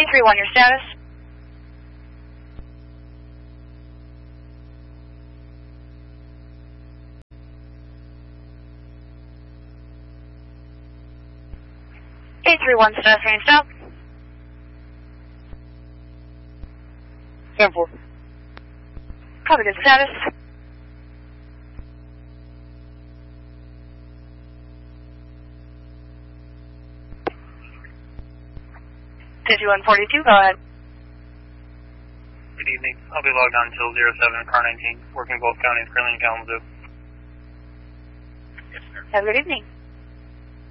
831, your status? (831) status, range stop. 10-4. Copy, good status. (5142), go ahead. Good evening. I'll be logged on until 07, car 19, working both counties, currently in Kalamazoo. Have a good evening.